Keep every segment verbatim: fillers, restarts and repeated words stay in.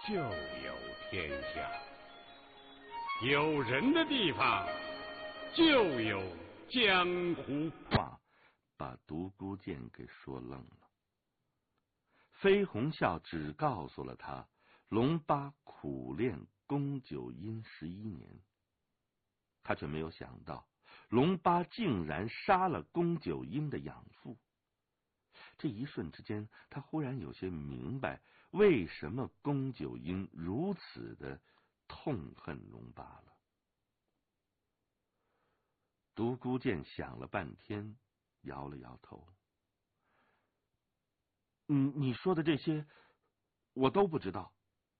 就有天下，有人的地方就有江湖。 话把独孤剑给说愣了。飞鸿啸只告诉了他，龙八苦练宫九阴十一年，他却没有想到，龙八竟然杀了宫九阴的养父。这一瞬之间，他忽然有些明白，为什么宫九阴如此的痛恨龙八了。独孤剑想了半天，摇了摇头。你你说的这些，我都不知道。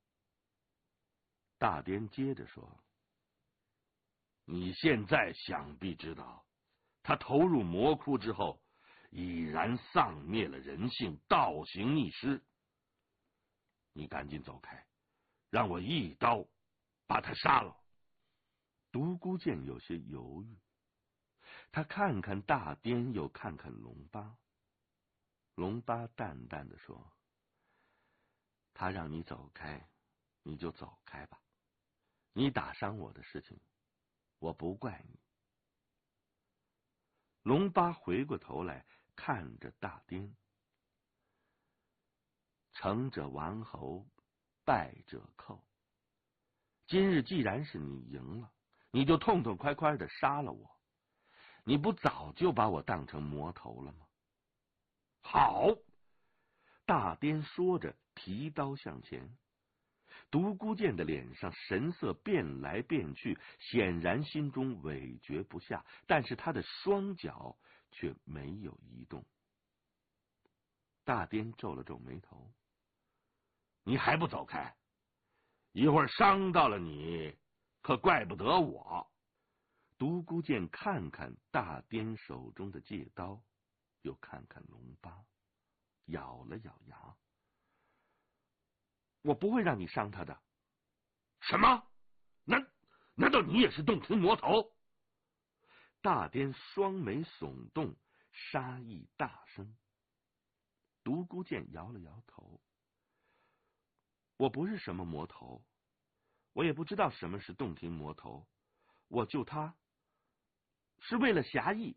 大颠接着说：“你现在想必知道，他投入魔窟之后，已然丧灭了人性，倒行逆施。你赶紧走开，让我一刀把他杀了。”独孤剑有些犹豫，他看看大颠，又看看龙八。龙八淡淡的说：“他让你走开，你就走开吧。你打伤我的事情，我不怪你。”龙八回过头来看着大颠：“成者王侯，败者寇。今日既然是你赢了，你就痛痛快快的杀了我。你不早就把我当成魔头了吗？”好！大颠说着提刀向前。独孤剑的脸上神色变来变去，显然心中委决不下，但是他的双脚却没有移动。大颠皱了皱眉头：“你还不走开？一会儿伤到了你，可怪不得我。”独孤剑看看大颠手中的戒刀，又看看龙八，咬了咬牙：“我不会让你伤他的。”什么？难难道你也是洞庭魔头？大颠双眉耸动，杀意大生。独孤剑摇了摇头：“我不是什么魔头，我也不知道什么是洞庭魔头，我救他是为了侠义。”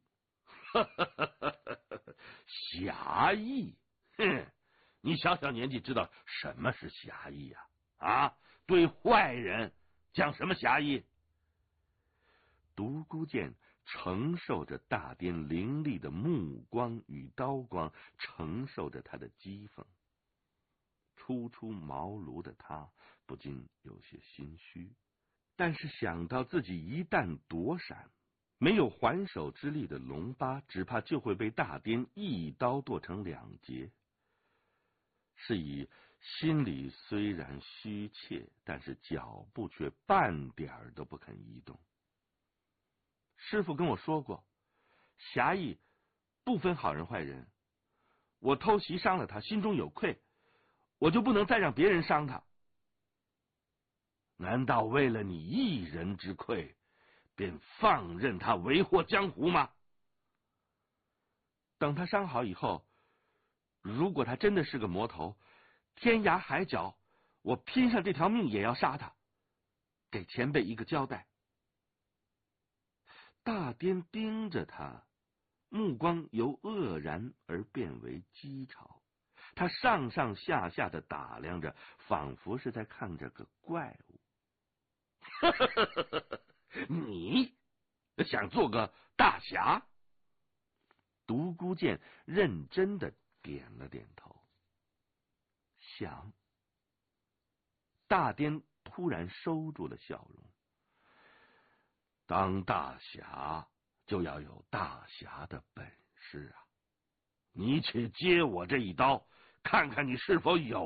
侠义？哼！你小小年纪知道什么是侠义呀？啊，对坏人讲什么侠义？独孤剑承受着大颠凌厉的目光与刀光，承受着他的讥讽。初出茅庐的他不禁有些心虚，但是想到自己一旦躲闪，没有还手之力的龙八只怕就会被大颠一刀剁成两截。是以心里虽然虚怯，但是脚步却半点都不肯移动。师父跟我说过，侠义不分好人坏人。我偷袭伤了他，心中有愧，我就不能再让别人伤他。难道为了你一人之愧，便放任他为祸江湖吗？等他伤好以后，如果他真的是个魔头，天涯海角，我拼上这条命也要杀他，给前辈一个交代。大颠盯着他，目光由愕然而变为讥嘲，他上上下下的打量着，仿佛是在看着个怪物。你想做个大侠？独孤剑认真的点了点头。想。大颠突然收住了笑容。当大侠就要有大侠的本事啊！你且接我这一刀，看看你是否有